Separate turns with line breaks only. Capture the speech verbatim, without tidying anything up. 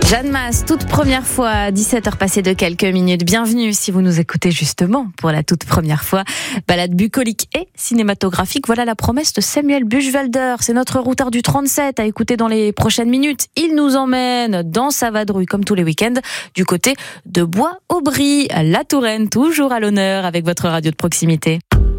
Jeanne Masse, toute première fois, dix-sept heures passées de quelques minutes. Bienvenue si vous nous écoutez justement pour la toute première fois. Balade bucolique et cinématographique, voilà la promesse de Samuel Buchwalder. C'est notre routard du trente-sept à écouter dans les prochaines minutes. Il nous emmène dans sa vadrouille comme tous les week-ends du côté de Bois-Aubry, la Touraine, toujours à l'honneur avec votre radio de proximité.